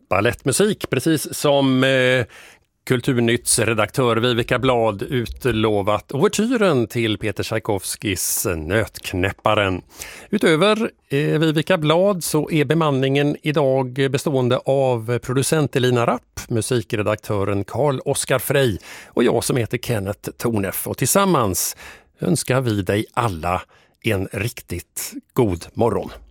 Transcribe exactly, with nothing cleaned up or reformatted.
Balettmusik, precis som eh, Kulturnytts redaktör Vivica Blad utlovat ouvertyren till Peter Tchaikovskis Nötknäpparen. Utöver eh, Vivica Blad så är bemanningen idag bestående av producent Elina Rapp, musikredaktören Carl-Oskar Frey och jag som heter Kenneth Tornef. Och tillsammans önskar vi dig alla en riktigt god morgon.